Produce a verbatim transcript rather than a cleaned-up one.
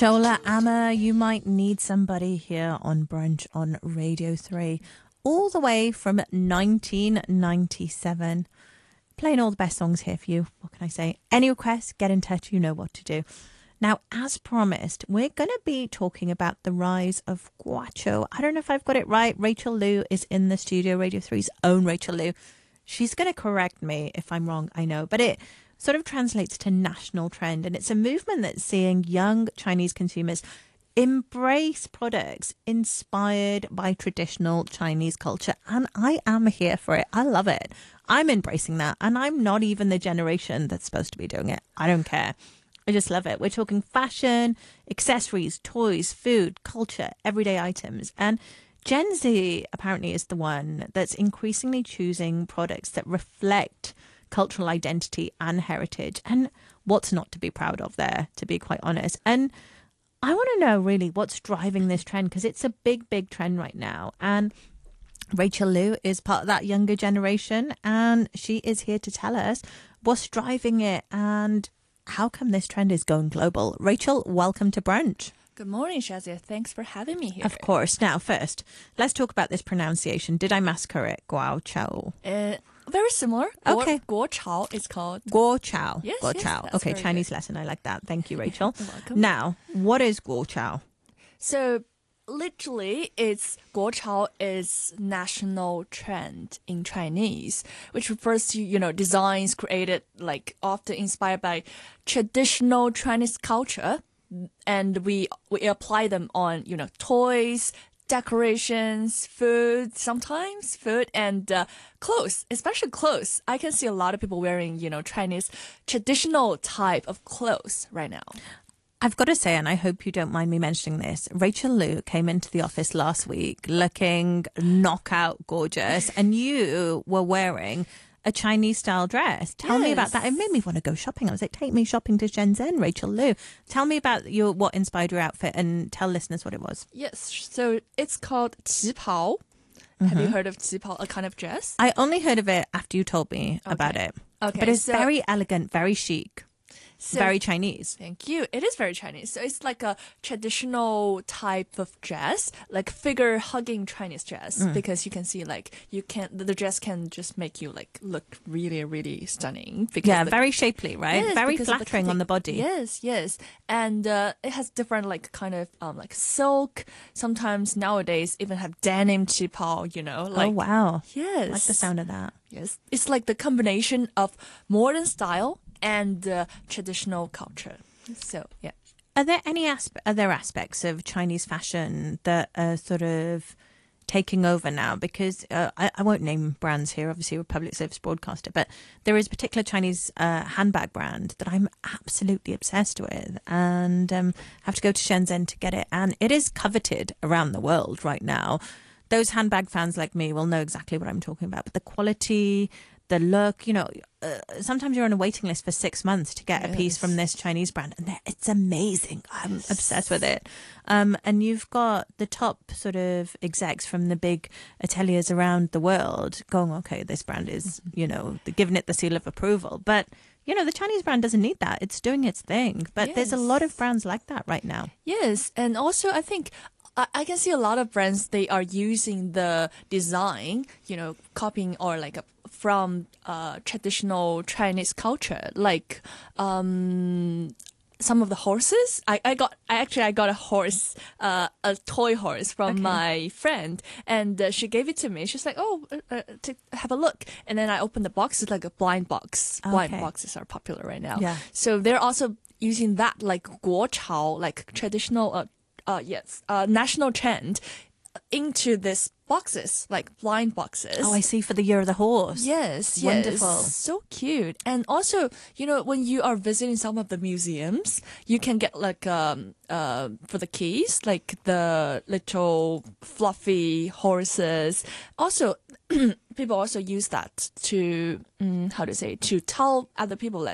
Shola Amma, you might need somebody here on Brunch on Radio three, all the way from nineteen ninety-seven. Playing all the best songs here for you. What can I say? Any requests, get in touch. You know what to do. Now, as promised, we're going to be talking about the rise of guacho. I don't know if I've got it right. Rachel Liu is in the studio, Radio three's own Rachel Liu. She's going to correct me if I'm wrong, I know. But it sort of translates to national trend. And it's a movement that's seeing young Chinese consumers embrace products inspired by traditional Chinese culture. And I am here for it. I love it. I'm embracing that. And I'm not even the generation that's supposed to be doing it. I don't care. I just love it. We're talking fashion, accessories, toys, food, culture, everyday items. And Gen Z apparently is the one that's increasingly choosing products that reflect cultural identity and heritage. And what's not to be proud of there, to be quite honest. And I want to know really what's driving this trend, because it's a big, big trend right now. And Rachel Liu is part of that younger generation, and she is here to tell us what's driving it and how come this trend is going global. Rachel, welcome to Brunch. Good morning, Shazia. Thanks for having me here. Of course. Now, first, let's talk about this pronunciation. Did I massacre it? Guo Chao. Uh, very similar. Okay. Guo Chao is called. Guo Chao. Yes, Guo yes, Chao. that's Okay, very Chinese good. lesson. I like that. Thank you, Rachel. You're welcome. Now, what is Guo Chao? So, literally, it's Guo Chao is national trend in Chinese, which refers to, you know, designs created, like, often inspired by traditional Chinese culture. And we we apply them on, you know, toys, decorations, food, sometimes food, and uh, clothes, especially clothes. I can see a lot of people wearing, you know, Chinese traditional type of clothes right now. I've got to say, and I hope you don't mind me mentioning this, Rachel Liu came into the office last week looking knockout gorgeous, and you were wearing a Chinese-style dress. Tell me about that. It made me want to go shopping. I was like, take me shopping to Shenzhen, Rachel Liu. Tell me about your what inspired your outfit and tell listeners what it was. Yes, so it's called qipao. Mm-hmm. Have you heard of qipao, a kind of dress? I only heard of it after you told me Okay. about it. Okay, But it's so- very elegant, very chic, So- very Chinese. Thank you. It is very Chinese. So it's like a traditional type of dress, like figure hugging Chinese dress, because you can see like you can the dress can just make you like look really really stunning. Because Yeah, the- very shapely, right? Yes, very because of flattering on the body. Yes, yes, and uh, it has different like kind of um like silk. Sometimes nowadays even have denim qipao. You know, like oh, wow. yes, I like the sound of that. Yes, it's like the combination of modern style and uh, traditional culture. So yeah. Are there any aspe- other aspects of Chinese fashion that are sort of taking over now? Because uh, I, I won't name brands here, obviously we're a public service broadcaster, but there is a particular Chinese uh, handbag brand that I'm absolutely obsessed with, and um, have to go to Shenzhen to get it. And it is coveted around the world right now. Those handbag fans like me will know exactly what I'm talking about. But the quality, the look, you know, uh, sometimes you're on a waiting list for six months to get a piece Yes. from this Chinese brand, and they're- it's amazing. I'm obsessed with it. Um, and you've got the top sort of execs from the big ateliers around the world going, okay, this brand is, you know, giving it the seal of approval. But, you know, the Chinese brand doesn't need that. It's doing its thing. But there's a lot of Yes. brands like that right now. Yes, and also I think I, I can see a lot of brands, they are using the design, you know, copying or like a, from uh, traditional Chinese culture, like um, some of the horses. I, I got I actually I got a horse, uh, a toy horse from Okay. my friend, and uh, she gave it to me. She's like, "Oh, uh, uh, to have a look." And then I opened the box. It's like a blind box. Blind Okay. boxes are popular right now. Yeah. So they're also using that like guo chao, like traditional, uh, uh yes, uh, national trend into this boxes, like blind boxes. Oh, I see, for the Year of the Horse. Yes, Wonderful. yes. So cute. And also, you know, when you are visiting some of the museums, you can get like um uh for the keys, like the little fluffy horses. Also, people also use that to um, how to say, to tell other people that